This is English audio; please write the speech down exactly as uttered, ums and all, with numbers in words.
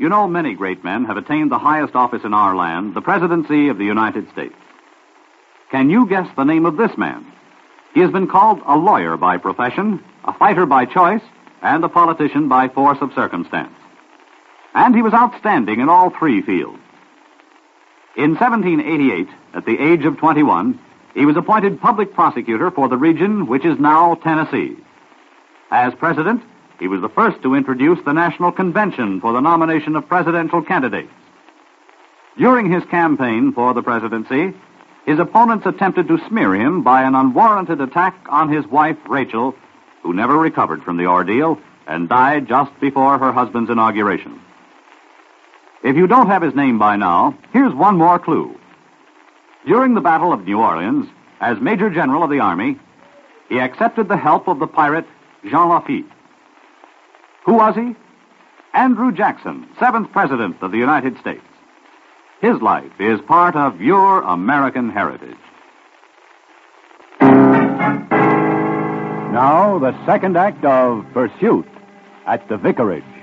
You know, many great men have attained the highest office in our land, the presidency of the United States. Can you guess the name of this man? He has been called a lawyer by profession, a fighter by choice, and a politician by force of circumstance. And he was outstanding in all three fields. In seventeen eighty-eight, at the age of twenty-one, he was appointed public prosecutor for the region which is now Tennessee. As president, he was the first to introduce the National Convention for the nomination of presidential candidates. During his campaign for the presidency, his opponents attempted to smear him by an unwarranted attack on his wife, Rachel, who never recovered from the ordeal and died just before her husband's inauguration. If you don't have his name by now, here's one more clue. During the Battle of New Orleans, as Major General of the Army, he accepted the help of the pirate Jean Lafitte. Who was he? Andrew Jackson, seventh President of the United States. His life is part of your American heritage. Now, the second act of Pursuit at the Vicarage.